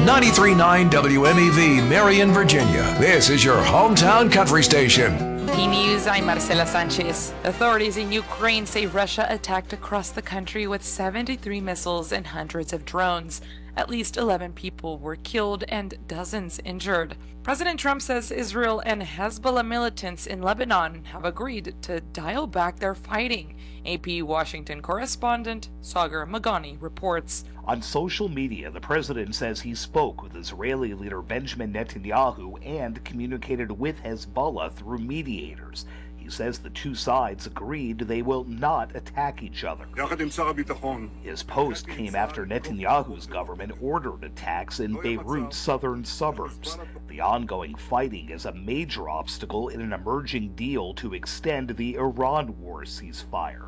93.9 WMEV, Marion, Virginia. This is your hometown country station. P News, I'm Marcela Sanchez. Authorities in Ukraine say Russia attacked across the country with 73 missiles and hundreds of drones. At least 11 people were killed and dozens injured. President Trump says Israel and Hezbollah militants in Lebanon have agreed to dial back their fighting. AP Washington correspondent Sagar Magani reports. On social media, the president says he spoke with Israeli leader Benjamin Netanyahu and communicated with Hezbollah through mediators. He says the two sides agreed they will not attack each other. His post came after Netanyahu's government ordered attacks in Beirut's southern suburbs. The ongoing fighting is a major obstacle in an emerging deal to extend the Iran war ceasefire.